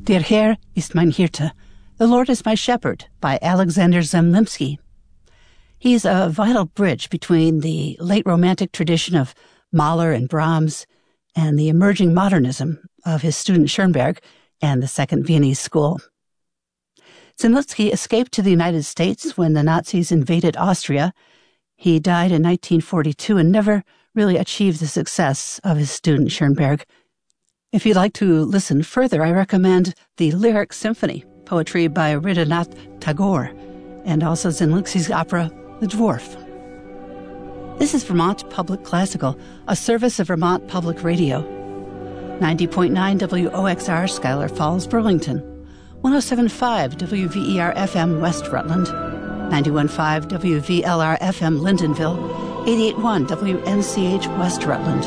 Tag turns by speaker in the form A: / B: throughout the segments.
A: Der Herr ist mein Hirte, The Lord is my Shepherd by Alexander Zemlinsky. He's a vital bridge between the late Romantic tradition of Mahler and Brahms and the emerging modernism of his student Schoenberg and the Second Viennese School. Zemlinsky escaped to the United States when the Nazis invaded Austria. He died in 1942 and never really achieved the success of his student Schoenberg. If you'd like to listen further, I recommend the Lyric Symphony, poetry by Rabindranath Tagore, and also Zemlinsky's opera, The Dwarf. This is Vermont Public Classical, a service of Vermont Public Radio. 90.9 WOXR Schuyler Falls, Burlington. 107.5 WVER-FM West Rutland. 91.5 WVLR-FM Lyndonville. 88.1 WNCH West Rutland.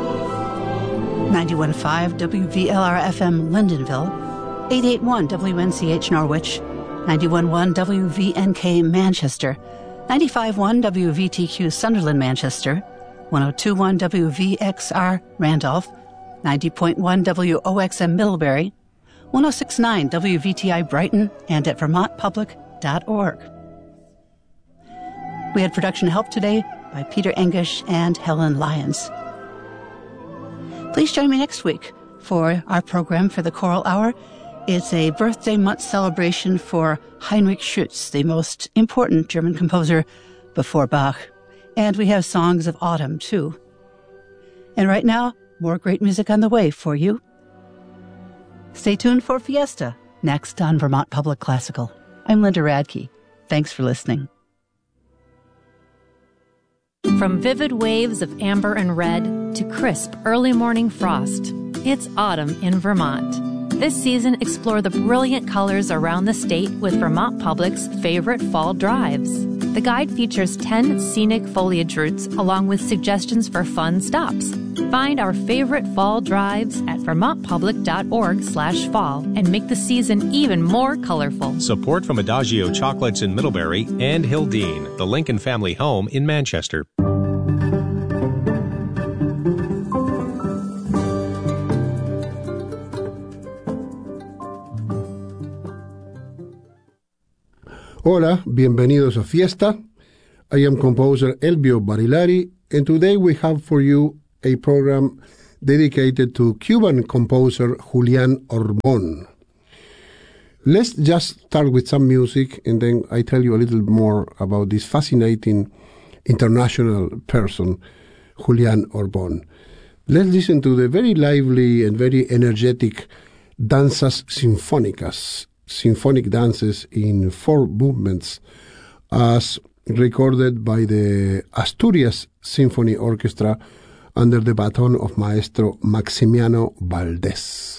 A: 91.5 WVLR-FM Lyndonville. 88.1 WNCH Norwich. 91.1 WVNK Manchester. 95.1 WVTQ Sunderland, Manchester, 102.1 WVXR Randolph, 90.1 WOXM Middlebury, 106.9 WVTI Brighton, and at vermontpublic.org. We had production help today by Peter Engish and Helen Lyons. Please join me next week for our program for the Choral Hour. It's a birthday month celebration for Heinrich Schütz, the most important German composer before Bach. And we have songs of autumn, too. And right now, more great music on the way for you. Stay tuned for Fiesta, next on Vermont Public Classical. I'm Linda Radke. Thanks for listening.
B: From vivid waves of amber and red to crisp early morning frost, it's autumn in Vermont. This season, explore the brilliant colors around the state with Vermont Public's favorite fall drives. The guide features 10 scenic foliage routes along with suggestions for fun stops. Find our favorite fall drives at vermontpublic.org/fall and make the season even more colorful.
C: Support from Adagio Chocolates in Middlebury and Hildene, the Lincoln family home in Manchester.
D: Hola, bienvenidos a Fiesta. I am composer Elvio Barilari, and today we have for you a program dedicated to Cuban composer Julián Orbón. Let's just start with some music, and then I tell you a little more about this fascinating international person, Julián Orbón. Let's listen to the very lively and very energetic Danzas Sinfónicas, symphonic dances in 4 movements, as recorded by the Asturias Symphony Orchestra under the baton of Maestro Maximiano Valdés.